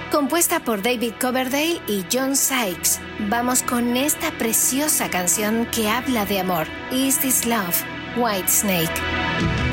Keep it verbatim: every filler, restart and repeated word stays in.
compuesta por David Coverdale y John Sykes. Vamos con esta preciosa canción que habla de amor. Is This Love? Whitesnake.